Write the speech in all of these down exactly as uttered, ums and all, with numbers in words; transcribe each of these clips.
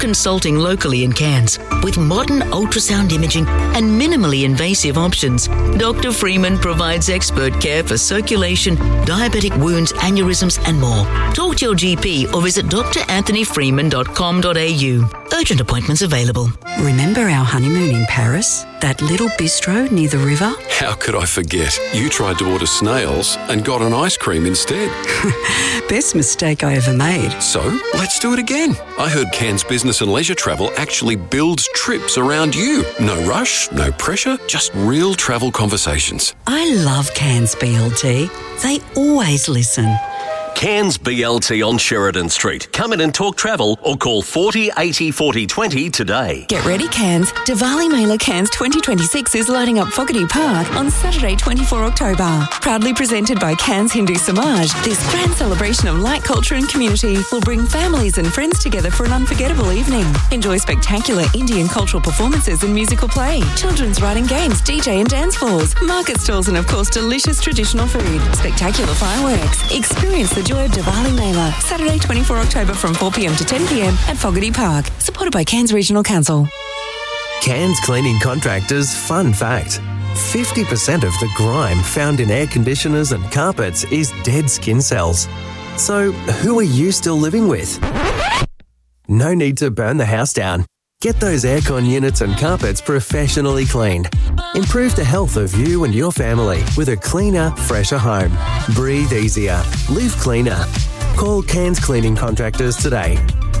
consulting locally in Cairns. With modern ultrasound imaging and minimally invasive options, Doctor Freeman provides expert care for circulation, diabetic wounds, aneurysms and more. Talk to your G P or visit d r anthony freeman dot com dot a u. Urgent appointments available. Remember our honeymoon in Paris? That little bistro near the river? How could I forget? You tried to order snails and got an ice cream instead. Best mistake I ever made. So, let's do it again. I heard Cairns Business and Leisure Travel actually builds trips around you. No rush, no pressure, just real travel conversations. I love Cairns B L T. They always listen. Cairns B L T on Sheridan Street. Come in and talk travel or call forty eighty forty twenty today. Get ready, Cairns. Diwali Mela Cairns twenty twenty-six is lighting up Fogarty Park on Saturday, the twenty-fourth of October. Proudly presented by Cairns Hindu Samaj, this grand celebration of light culture and community will bring families and friends together for an unforgettable evening. Enjoy spectacular Indian cultural performances and musical play, children's writing games, D J and dance floors, market stalls and of course delicious traditional food, spectacular fireworks. Experience the joy of Diwali Mela, Saturday, the twenty-fourth of October from four p m to ten p m at Fogarty Park. Supported by Cairns Regional Council. Cairns Cleaning Contractors fun fact. fifty percent of the grime found in air conditioners and carpets is dead skin cells. So, who are you still living with? No need to burn the house down. Get those aircon units and carpets professionally cleaned. Improve the health of you and your family with a cleaner, fresher home. Breathe easier. Live cleaner. Call Cairns Cleaning Contractors today.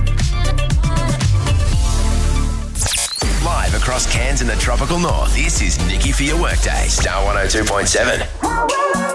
Live across Cairns and the tropical north, this is Nikki for your workday. Star one oh two point seven.